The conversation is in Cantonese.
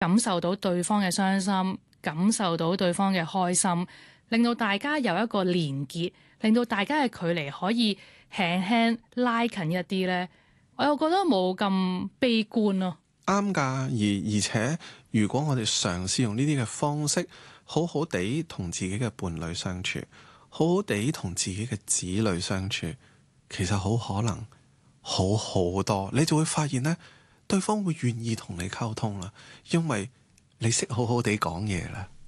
感受到對方嘅傷心，感受到對方嘅開心，令到大家有一個連結，令到大家嘅距離可以輕輕拉近一啲呢。我又覺得冇咁悲觀咯。 啱㗎，而且如果我哋嘗試用呢啲嘅方式，好好地同自己嘅伴侶相處，好好地同自己嘅子女相處，其實好可能好好多，你就會發現呢，對方會願意同你溝通啦，因為你識好好地講嘢啦。